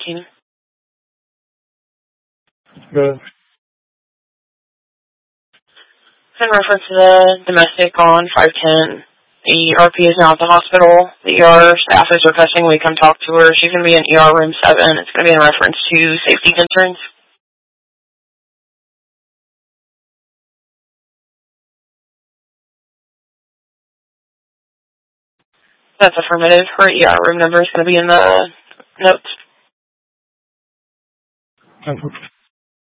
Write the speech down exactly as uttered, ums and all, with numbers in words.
talking. Good. In reference to the domestic on five ten, the E R P is now at the hospital. The E R staff is requesting we come talk to her. She's going to be in E R room seven. It's going to be in reference to safety concerns. That's affirmative. Her E R room number is going to be in the notes. Okay.